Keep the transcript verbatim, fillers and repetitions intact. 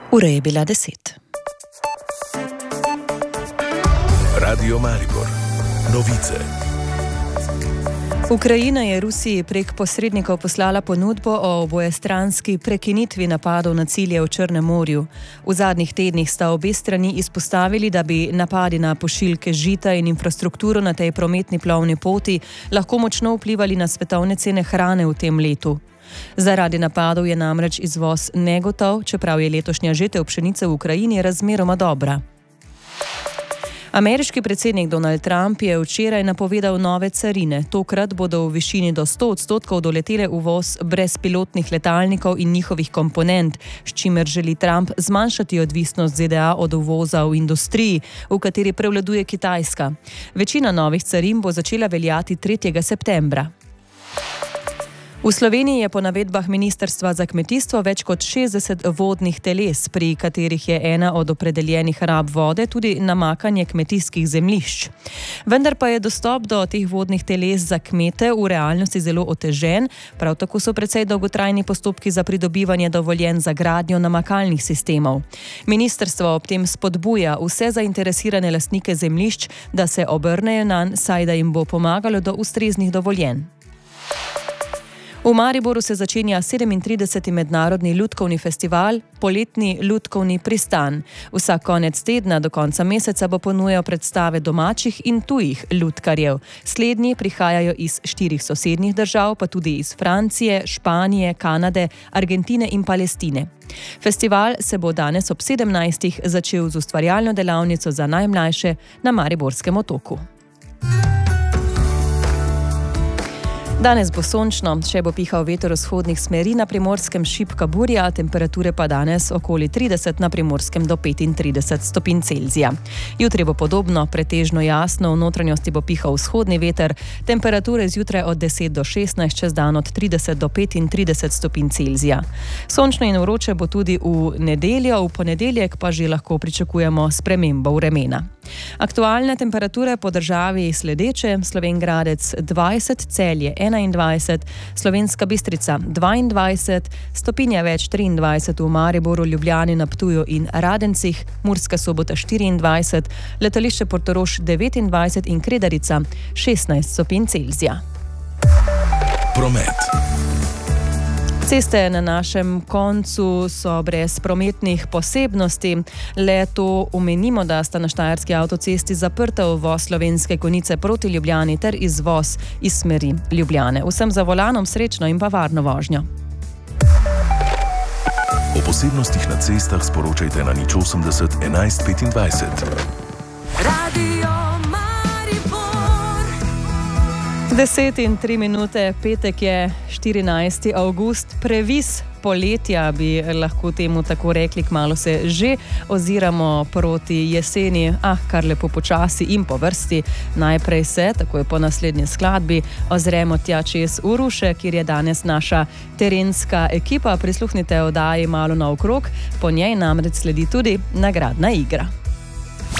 Ura je bila deset. Radio Maribor. Novice. Ukrajina je Rusiji prek posrednikov poslala ponudbo o obojestranski prekinitvi napadov na cilje v Črnem morju. V zadnjih tednih sta obe strani izpostavili, da bi napadi na pošiljke žita in infrastrukturo na tej prometni plovni poti lahko močno vplivali na svetovne cene hrane v tem letu. Zaradi napadov je namreč izvoz negotov, čeprav je letošnja žetev pšenice v Ukrajini razmeroma dobra. Ameriški predsednik Donald Trump je včeraj napovedal nove carine. Tokrat bodo v višini do sto odstotkov doletele uvoz brezpilotnih letalnikov in njihovih komponent, s čimer želi Trump zmanjšati odvisnost Z D A od uvoza v industriji, v kateri prevladuje Kitajska. Večina novih carin bo začela veljati tretjega septembra. V Sloveniji je po navedbah Ministrstva za kmetijstvo več kot šestdeset vodnih teles, pri katerih je ena od opredeljenih rab vode tudi namakanje kmetijskih zemljišč. Vendar pa je dostop do teh vodnih teles za kmete v realnosti zelo otežen, prav tako so precej dolgotrajni postopki za pridobivanje dovoljenj za gradnjo namakalnih sistemov. Ministrstvo ob tem spodbuja vse zainteresirane lastnike zemljišč, da se obrnejo nanj, saj da jim bo pomagalo do ustreznih dovoljenj. V Mariboru se začenja sedemintrideseti mednarodni lutkovni festival, poletni lutkovni pristan. Vsak konec tedna do konca meseca bo ponujal predstave domačih in tujih lutkarjev. Slednji prihajajo iz štirih sosednjih držav, pa tudi iz Francije, Španije, Kanade, Argentine in Palestine. Festival se bo danes ob sedemnajstih začel z ustvarjalno delavnico za najmlajše na Mariborskem otoku. Danes bo sončno, še bo pihal veter vzhodnih smeri, na Primorskem šibka burja, temperature pa danes okoli trideset, na Primorskem do petintrideset stopinj Celzija. Jutri bo podobno, pretežno jasno, v notranjosti bo pihal vzhodni veter, temperature zjutraj od deset do šestnajst, čez dan od trideset do petintrideset stopinj Celzija. Sončno in vroče bo tudi v nedeljo, v ponedeljek pa že lahko pričakujemo spremembo vremena. Aktualne temperature po državi sledeče: Slovenj Gradec dvajset, Celje enaindvajset, Slovenska Bistrica dvaindvajset, stopinja več triindvajset v Mariboru, Ljubljani, na Ptuju in Radencih, Murska Sobota štiriindvajset, letališče Portorož devetindvajset in Kredarica šestnajst stopinj Celzija. Promet. Ceste na našem koncu so brez prometnih posebnosti. Le to omenimo, da sta na Štajerski avtocesti zaprta uvoz Slovenske Konjice proti Ljubljani ter izvoz iz smeri Ljubljane. Vsem za volanom srečno in pa varno vožnjo. O posebnostih na cestah sporočajte na nič osemdeset enajst petindvajset. Radio Deset in tri minute, petek je štirinajsti avgust, previs poletja bi lahko temu tako rekli, kmalu se že oziramo proti jeseni, ah, kar lepo počasi in po vrsti. Najprej se, takoj po naslednji skladbi, ozremo tja čez v Ruše, kjer je danes naša terenska ekipa. Prisluhnite oddaji Malo naokrog, po njej namreč sledi tudi nagradna igra.